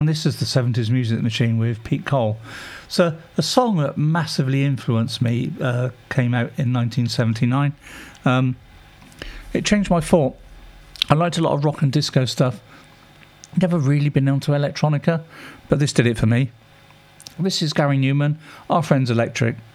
And this is the 70s Music Machine with Pete Cole. So a song that massively influenced me came out in 1979. It changed my thought. I liked a lot of rock and disco stuff. Never really been onto electronica, but this did it for me. This is Gary Newman, Our Friends Electric.